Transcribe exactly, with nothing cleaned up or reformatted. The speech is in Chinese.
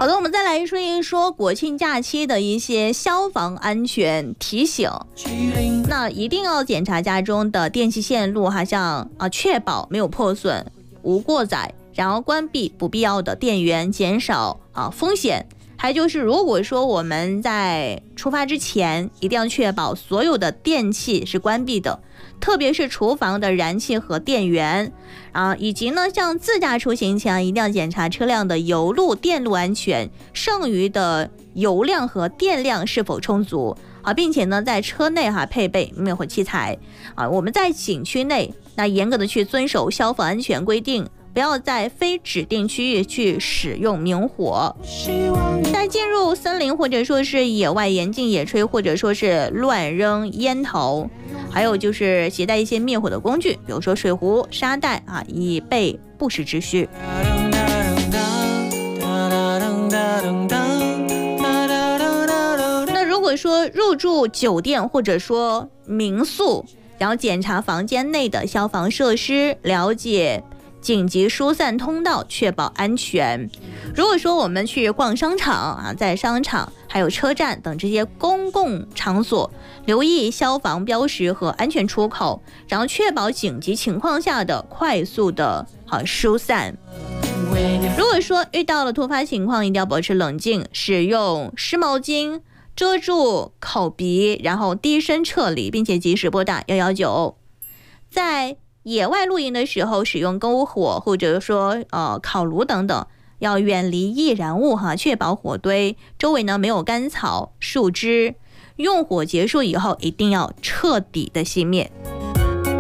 好的，我们再来说一说国庆假期的一些消防安全提醒。那一定要检查家中的电气线路，好像啊，确保没有破损、无过载，然后关闭不必要的电源，减少啊风险。还有就是，如果说我们在出发之前，一定要确保所有的电器是关闭的，特别是厨房的燃气和电源啊，以及呢，像自驾出行前一定要检查车辆的油路、电路安全，剩余的油量和电量是否充足啊，并且呢，在车内哈、啊、配备灭火器材啊。我们在景区内，那严格的去遵守消防安全规定。不要在非指定区域去使用明火。在进入森林或者说是野外严禁野炊，或者说是乱扔烟头，还有就是携带一些灭火的工具，比如说水壶、沙袋啊，以备不时之需。那如果说入住酒店或者说民宿，然后检查房间内的消防设施，了解紧急疏散通道，确保安全。如果说我们去逛商场啊，在商场还有车站等这些公共场所，留意消防标识和安全出口，然后确保紧急情况下的快速的啊疏散。如果说遇到了突发情况，一定要保持冷静，使用湿毛巾遮住口鼻，然后低声撤离，并且及时拨打一一九。在野外露营的时候，使用篝火或者说呃烤炉等等，要远离易燃物哈，确保火堆周围呢没有干草、树枝。用火结束以后，一定要彻底的熄灭。